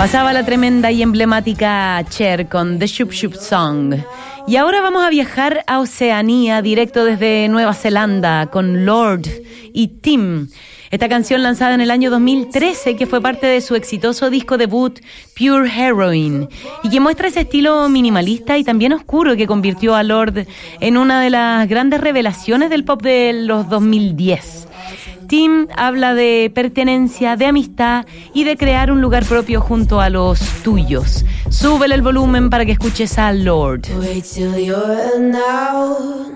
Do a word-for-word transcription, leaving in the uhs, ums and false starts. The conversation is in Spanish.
Pasaba la tremenda y emblemática Cher con The Shoop Shoop Song. Y ahora vamos a viajar a Oceanía, directo desde Nueva Zelanda, con Lord y Tim. Esta canción lanzada en el año dos mil trece, que fue parte de su exitoso disco debut Pure Heroine, y que muestra ese estilo minimalista y también oscuro que convirtió a Lord en una de las grandes revelaciones del pop de los dos mil diez. Tim habla de pertenencia, de amistad y de crear un lugar propio junto a los tuyos. Súbele el volumen para que escuches a Lord. Wait till you're now.